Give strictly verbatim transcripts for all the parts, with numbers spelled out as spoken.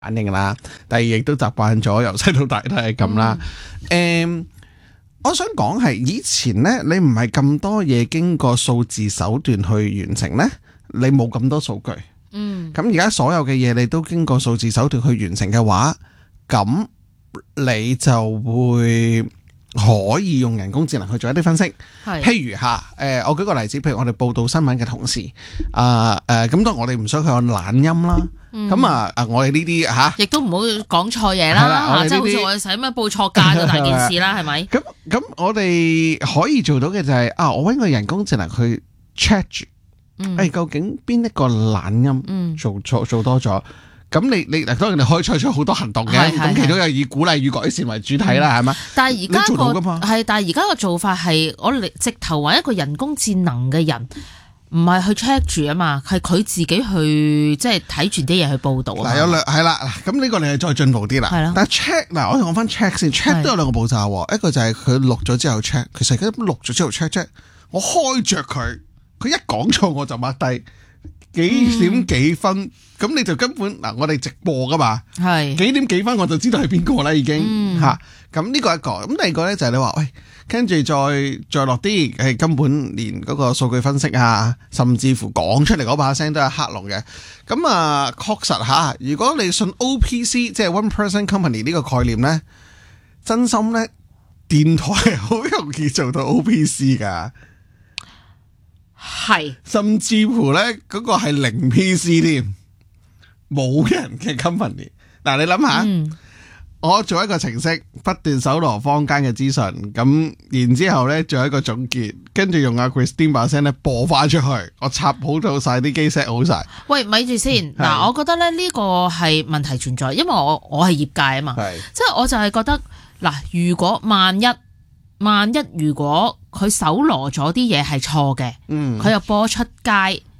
反應啦，第二亦都習慣咗由細到大都係咁啦。誒、嗯，我想講係以前呢，你唔係咁多嘢經過數字手段去完成呢，你冇咁多數據。 嗯， 咁而家所有嘅嘢你都經過數字手段去完成嘅話，咁你就會可以用人工智能去做一啲分析。 係， 譬如吓，誒、呃，我舉個例子，譬如我哋報道新聞嘅同事，啊、呃，誒，咁當然我哋唔想佢有懶音啦，咁啊、嗯，我哋呢啲吓， 亦都唔好講錯嘢係啦啦， 我哋呢啲即係好似我哋使乜報錯價就大件事啦，係咪？ 咁咁，我哋可以做到嘅就係、是、啊，我搵個人工智能去 check 住，誒、 嗯哎，究竟邊一個懶音做錯做多咗？咁你你當然你可以採取好多行動嘅，咁其中又以鼓勵與改善為主體啦，係嘛、嗯？ 但係而家個係， 但係而家個做法係我哋直頭揾一個人工智能嘅人，唔係去 check 住啊嘛，係佢自己去即係睇住啲嘢去報導啊。 嗱有兩係啦，咁呢個你係再進步啲啦。係咯。但係 check 嗱，我講翻 check 先 ，check 都有兩個步驟，一個就係佢錄咗之後 check，其實佢錄咗之後 check check，我開着佢，佢一講錯我就抹低。幾點幾分咁、嗯、你就根本嗱，我哋直播噶嘛，係幾點幾分我就知道係邊個啦，已經吓。咁呢、嗯啊、個一個，咁第二個咧就係你話喂，跟住再再落啲，係根本連嗰個數據分析啊，甚至乎講出嚟嗰把聲都係黑龍嘅。咁啊，確實吓，如果你信 O P C， 即係 One Person Company 呢個概念咧，真心咧電台係好容易做到 O P C 噶。係，甚至乎咧嗰個係零 P C 添，冇人嘅 company。嗱，你諗下、嗯，我做一個程式，不斷搜羅坊間嘅資訊，咁然之後咧做一個總結，跟住用阿 Christine 把聲咧播翻出去，我插好到晒啲機 set 好晒。喂， 咪住先，嗱，我覺得咧呢個係問題存在，因為我我係業界啊嘛，即係我就係覺得嗱，如果萬一。萬一如果佢搜羅咗啲嘢係錯嘅，佢、嗯、又播出街，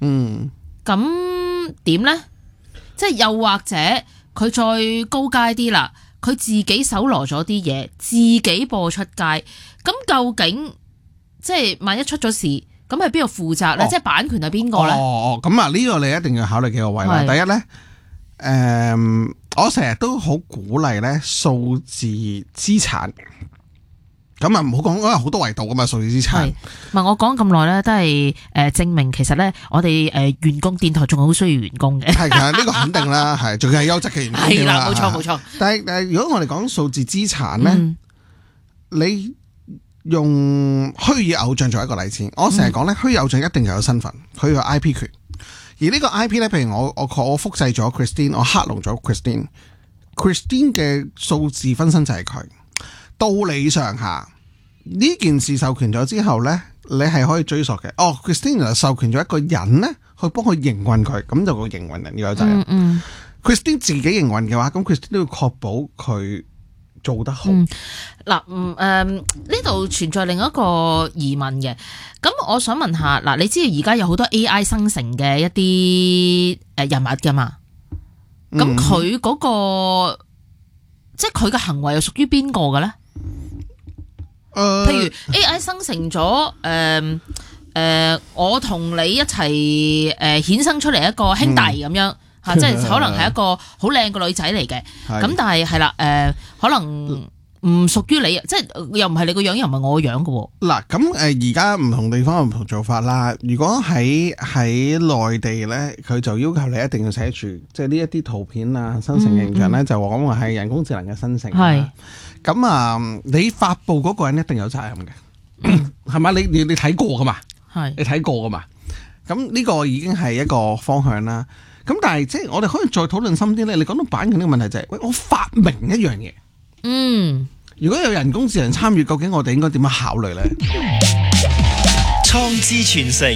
咁點呢？即係又或者佢再高階啲啦，佢自己搜羅咗啲嘢，自己播出街，咁究竟即係萬一出咗事，咁係邊個負責呢？哦、即係版權係邊個呢？ 哦，咁啊呢個你一定要考慮幾個位啦。第一呢，誒、呃，我成日都好鼓勵呢數字資產。咁啊，唔好講，因為好多維度噶嘛，數字資產。唔係我講咁耐咧，都係誒證明其實咧，我哋誒員工電台仲係好需要員工嘅。係啊，呢個肯定啦，係，仲係優質嘅員工。係啦，冇錯冇錯。但係誒，如果我哋講數字資產咧、嗯，你用虛擬偶像做一個例子，我成日講咧，虛擬偶像一定有身份，佢有 I P 權。而呢個 I P 咧，譬如我我我複製咗 Christine， 我克隆咗 Christine，Christine 嘅數字分身就係佢。道理上下呢件事授權咗之後呢，你係可以追溯嘅。哦 ，Christine 就授權咗一個人呢，去幫佢營運佢，咁就個營運人要有責任。嗯嗯、Christine 自己營運嘅話，咁 Christine 都要確保佢做得好。嗱、嗯，誒呢度存在另一個疑問嘅。咁我想問下，嗱，你知道而家有好多 A I 生成嘅一啲誒人物噶嘛？咁佢嗰個即係佢嘅行為又屬於邊個嘅呢？呃、譬如 A I 生成咗誒誒，我同你一齊誒、呃、衍生出嚟一個兄弟咁樣吓、嗯，即係可能係一個好靚嘅女仔嚟嘅，咁但係係啦誒，可能唔屬於你，即係又唔係你個樣，又唔係我個樣嘅。嗱，咁誒而家唔同地方有唔同做法啦。如果喺喺內地咧，佢就要求你一定要寫住，即係呢一啲圖片啊、生成形象咧、嗯嗯，就講話係人工智能嘅生成。係。咁啊，你發布嗰個人一定有責任嘅，係咪？你你你睇過噶嘛？係，你睇過噶嘛？咁呢個已經係一個方向啦。咁但係即係我哋可以再討論深啲咧。你講到版權呢個問題就係、是，喂，我發明一樣嘢，嗯，如果有人工智能參與，究竟我哋應該點樣考慮咧？創智傳承。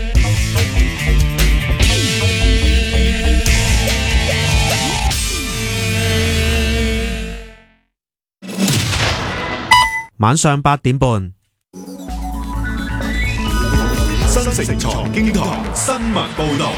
晚上八點半， 新城財經台新聞報道。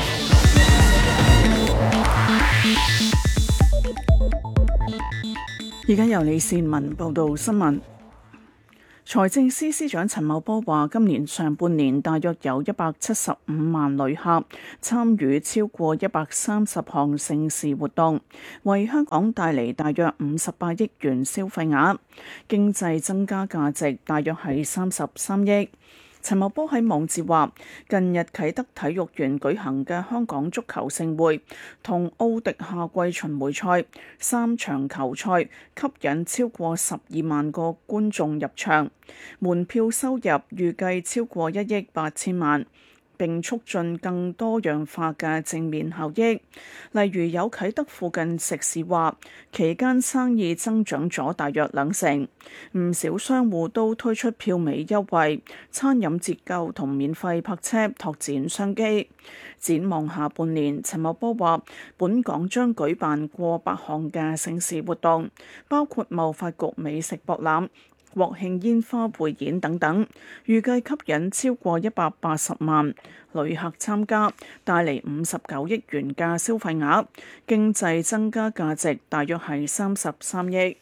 而家由李善文報道新聞。財財政司司長陳茂波話，今年上半年大約有一百七十五萬旅客參與超過一百三十項盛事活動，為香港帶嚟大約五十八億元消費額，經濟增加價值大約係三十三億。陳茂波喺網誌話，近日啟德體育園舉行嘅香港足球盛會同奧迪夏季巡迴賽三場球賽，吸引超過十二萬個觀眾入場，門票收入預計超過一億八千萬。並促進更多樣化嘅正面效益，例如有啟德附近食肆話，期間生意增長咗大約兩成，唔少商戶都推出票尾優惠、餐飲折扣同免費泊車，拓展商機。展望下半年，陳茂波話，本港將舉辦過百項嘅盛事活動，包括貿發局美食博覽、國慶煙花匯演等等，預計吸引超過一百八十萬旅客參加，帶嚟五十九億元嘅消費額，經濟增加價值大約係三十三億。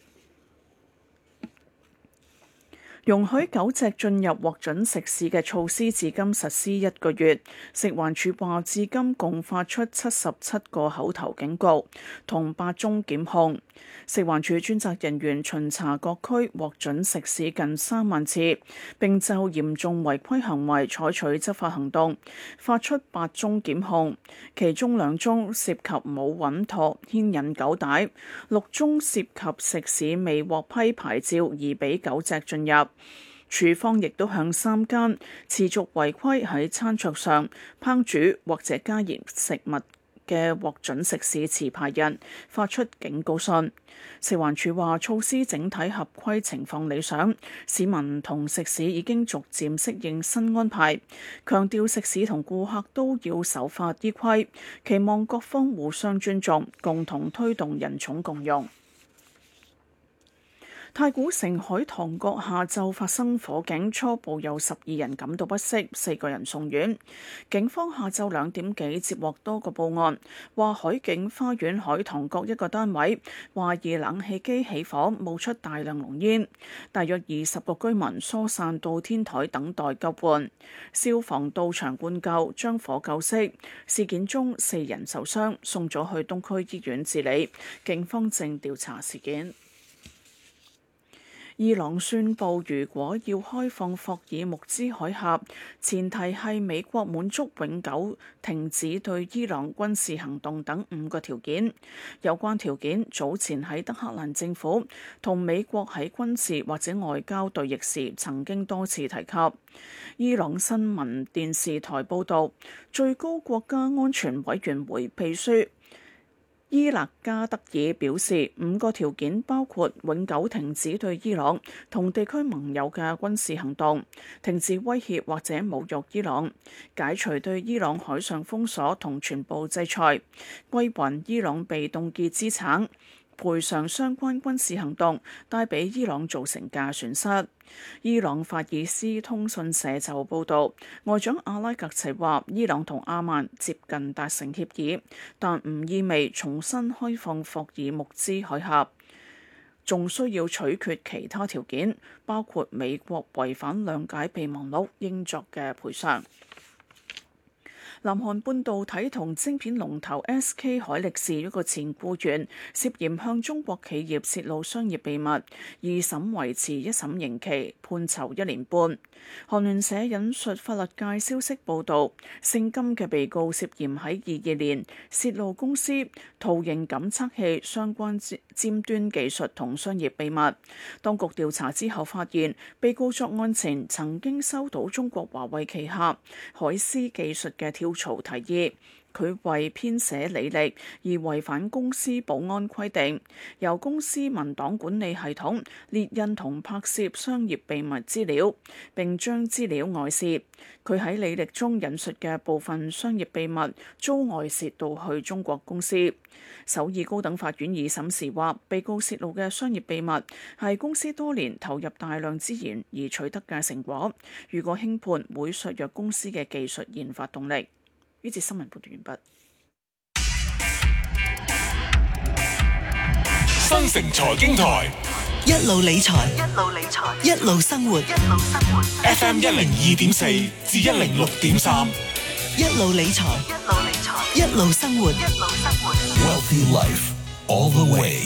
容許狗隻進入獲准食肆嘅措施至今實施一個月，食環署話至今共發出七十七個口頭警告同八宗檢控。食環署專責人員巡查各區獲准食肆近三萬次，並就嚴重違規行為採取執法行動，發出八宗檢控，其中兩宗涉及冇穩妥牽引狗帶，六宗涉及食肆未獲批牌照而俾狗隻進入。署方亦都向三間持續違規喺餐桌上烹煮或者加熱食物嘅獲准食肆持牌人發出警告信。食環署話措施整體合規情況理想，市民同食肆已經逐漸適應新安排，強調食肆同顧客都要守法依規，期望各方互相尊重，共同推動人寵共融。太古城海棠閣下晝發生火警，初步有十二人感到不適，四個人送院。警方下晝兩點幾接獲多個報案，話海景花園海棠閣一個單位懷疑冷氣機起火，冒出大量濃煙，大約二十個居民疏散到天台等待救援。消防到場灌救，將火救熄。事件中四人受傷，送咗去東區醫院治理，警方正調查事件。伊朗宣布，如果要開放霍爾木茲海峽，前提係美國滿足永久停止對伊朗軍事行動等五個條件。有關條件早前喺德黑蘭政府同美國喺軍事或者外交對弈時曾經多次提及。伊朗新聞電視台報導，最高國家安全委員會秘書伊勒加德爾表示，五個條件包括永久停止對伊朗同地區盟友嘅軍事行動，停止威脅或者侮辱伊朗，解除對伊朗海上封鎖同全部制裁，歸還伊朗被凍結資產，賠償相關軍事行動帶俾伊朗造成嘅損失。伊朗法爾斯通訊社就報導，外長阿拉格齊話，伊朗同阿曼接近達成協議，但唔意味重新開放霍爾木茲海峽，仲需要取決其他條件，包括美國違反諒解備忘錄應作嘅賠償。南韓半導體同晶片龍頭 S K 海力士一個前僱員涉嫌向中國企業泄露商業秘密，二審維持一審刑期，判囚一年半。韓聯社引述法律界消息報導，姓金嘅被告涉嫌喺二二年泄露公司圖形感測器相關尖端技術同商業秘密。當局調查之後發現，被告作案前曾經收到中國華為旗下海思技術嘅跳槽提議，佢為編寫履歷而違反公司保安規定，由公司文檔管理系統列印同拍攝商業秘密資料，並將資料外泄。佢喺履歷中引述嘅部分商業秘密遭外泄到去中國公司。首爾高等法院二審時話，被告泄露嘅商業秘密係公司多年投入大量資源而取得嘅成果，如果輕判會削弱公司嘅技術研發動力。呢節新聞報道完畢。 新城財經台一路理財，一路理財，一路生活，一路生活。 F M 一零二點四至一零六點三， 一路理財，一路理財，一路生活，一路生活。 Wealthy Life all the way。